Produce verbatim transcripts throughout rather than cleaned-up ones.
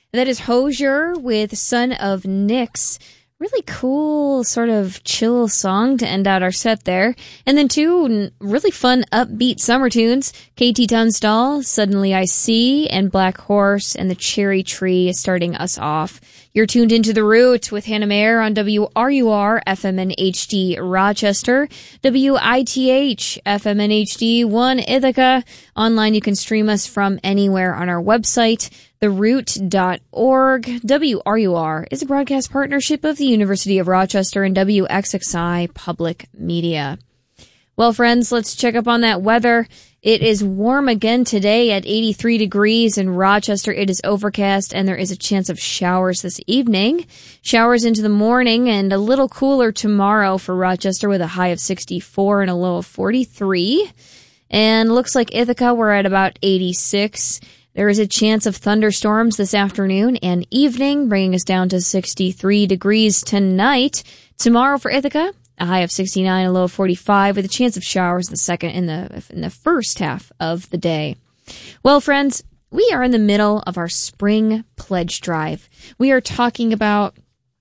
That is Hozier with Son of Nyx. Really cool, sort of chill song to end out our set there. And then two really fun, upbeat summer tunes. K T Tunstall, Suddenly I See, and Black Horse and the Cherry Tree starting us off. You're tuned into The Root with Hannah Mayer on W R U R F M N H D Rochester, W I T H F M N H D one Ithaca. Online you can stream us from anywhere on our website, the root dot org. W R U R is a broadcast partnership of the University of Rochester and W X X I Public Media. Well, friends, let's check up on that weather. It is warm again today at eighty-three degrees. In Rochester, it is overcast, and there is a chance of showers this evening. Showers into the morning, and a little cooler tomorrow for Rochester with a high of sixty-four and a low of forty-three. And looks like Ithaca, we're at about eighty-six. There is a chance of thunderstorms this afternoon and evening, bringing us down to sixty-three degrees tonight. Tomorrow for Ithaca, a high of sixty-nine, a low of forty-five, with a chance of showers in the second in the in the first half of the day. Well, friends, we are in the middle of our spring pledge drive. We are talking about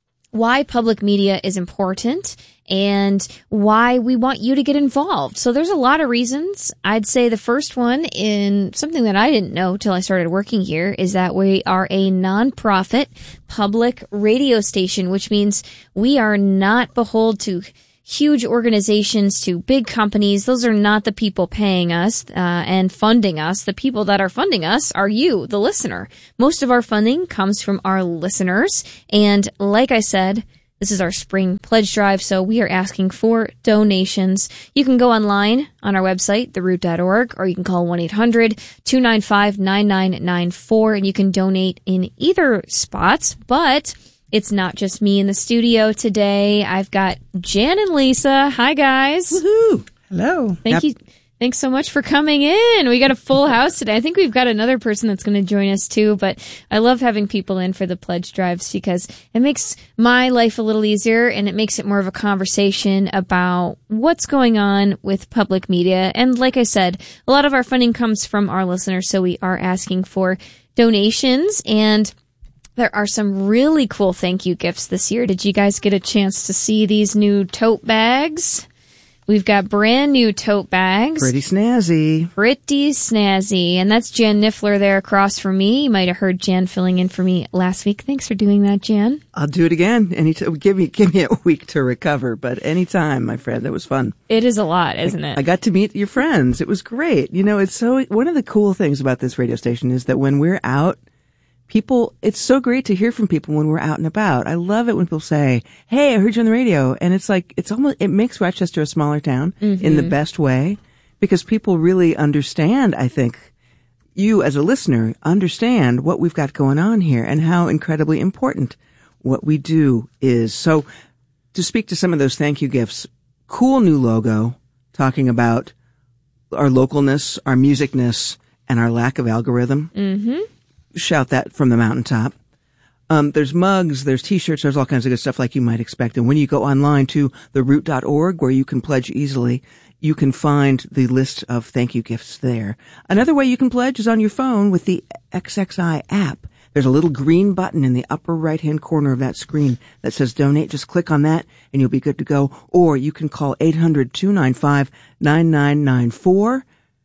why public media is important and why we want you to get involved. So there's a lot of reasons. I'd say the first one, in something that I didn't know till I started working here, is that we are a nonprofit public radio station, which means we are not beholden to huge organizations, to big companies. Those are not the people paying us uh, and funding us. The people that are funding us are you, the listener. Most of our funding comes from our listeners. And like I said, this is our spring pledge drive, so we are asking for donations. You can go online on our website, the root dot org, or you can call one eight hundred two nine five nine nine nine four, and you can donate in either spots. But it's not just me in the studio today. I've got Jan and Lisa. Hi, guys. Woohoo! Hello. Thank yep. you. Thanks so much for coming in. We got a full house today. I think we've got another person that's going to join us too, but I love having people in for the pledge drives because it makes my life a little easier and it makes it more of a conversation about what's going on with public media. And like I said, a lot of our funding comes from our listeners, so we are asking for donations, and there are some really cool thank you gifts this year. Did you guys get a chance to see these new tote bags? We've got brand new tote bags. Pretty snazzy. Pretty snazzy. And that's Jan Niffler there across from me. You might have heard Jan filling in for me last week. Thanks for doing that, Jan. I'll do it again. Anytime. Give me, give me a week to recover, but anytime, my friend. That was fun. It is a lot, isn't I, it? I got to meet your friends. It was great. You know, it's so, one of the cool things about this radio station is that when we're out, people, it's so great to hear from people when we're out and about. I love it when people say, hey, I heard you on the radio. And it's like, it's almost, it makes Rochester a smaller town mm-hmm. in the best way, because people really understand, I think, you as a listener understand what we've got going on here and how incredibly important what we do is. So to speak to some of those thank you gifts, cool new logo talking about our localness, our musicness, and our lack of algorithm. Mm-hmm. Shout that from the mountaintop. Um, there's mugs, there's t-shirts, there's all kinds of good stuff like you might expect. And when you go online to the root dot org, where you can pledge easily, you can find the list of thank you gifts there. Another way you can pledge is on your phone with the X X I app. There's a little green button in the upper right-hand corner of that screen that says donate. Just click on that and you'll be good to go. Or you can call eight hundred two nine five nine nine nine four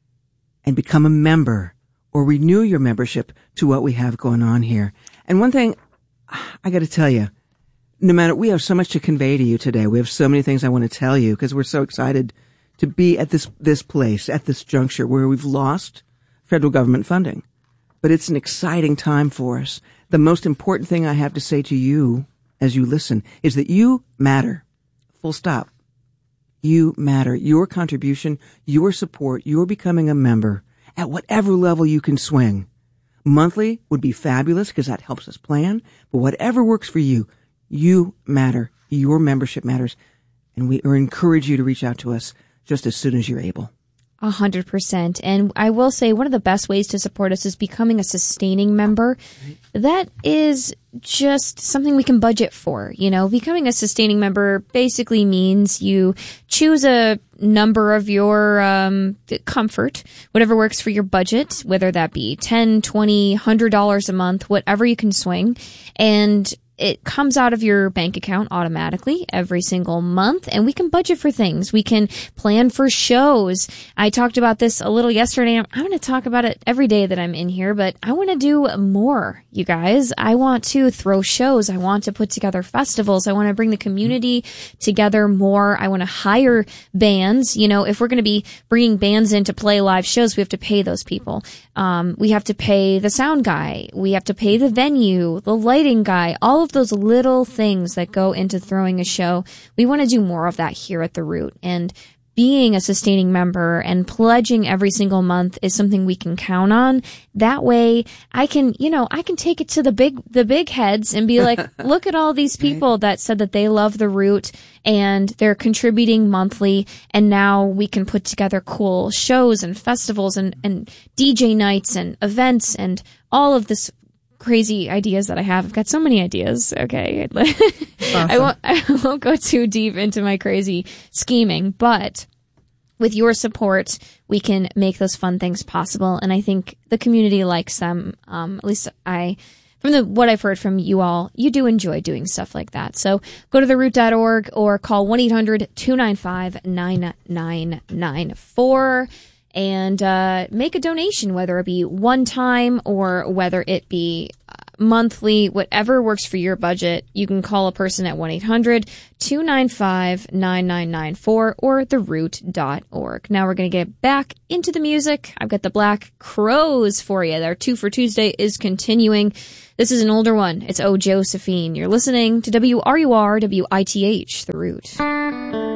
and become a member, or renew your membership to what we have going on here. And one thing I got to tell you, no matter, we have so much to convey to you today. We have so many things I want to tell you because we're so excited to be at this, this place, at this juncture where we've lost federal government funding. But it's an exciting time for us. The most important thing I have to say to you as you listen is that you matter. Full stop. You matter. Your contribution, your support, your becoming a member at whatever level you can swing. Monthly would be fabulous because that helps us plan. But whatever works for you, you matter. Your membership matters. And we encourage you to reach out to us just as soon as you're able. A hundred percent. And I will say one of the best ways to support us is becoming a sustaining member. That is just something we can budget for. You know, becoming a sustaining member basically means you choose a number of your um, comfort, whatever works for your budget, whether that be ten, twenty, one hundred dollars a month, whatever you can swing. And it comes out of your bank account automatically every single month, and we can budget for things. We can plan for shows. I talked about this a little yesterday. I'm, I'm going to talk about it every day that I'm in here, but I want to do more, you guys. I want to throw shows. I want to put together festivals. I want to bring the community together more. I want to hire bands. You know, if we're going to be bringing bands in to play live shows, we have to pay those people. Um, we have to pay the sound guy. We have to pay the venue, the lighting guy, all of those little things that go into throwing a show. We want to do more of that here at The Root. And being a sustaining member and pledging every single month is something we can count on. That way I can, you know, I can take it to the big, the big heads and be like, look at all these people that said that they love The Root and they're contributing monthly. And now we can put together cool shows and festivals and, and D J nights and events and all of this crazy ideas that I have. I've got so many ideas. Okay. Awesome. I won't, I won't go too deep into my crazy scheming, but with your support, we can make those fun things possible. And I think the community likes them. Um, at least I, from the, what I've heard from you all, you do enjoy doing stuff like that. So go to the root dot org or call one eight hundred two nine five nine nine nine four. And uh, make a donation, whether it be one time or whether it be uh, monthly, whatever works for your budget. You can call a person at one eight hundred two nine five nine nine nine four or the root dot org. Now we're going to get back into the music. I've got the Black Crowes for you. Their Two for Tuesday is continuing. This is an older one. It's Oh Josephine. You're listening to W R U R W I T H, The Root.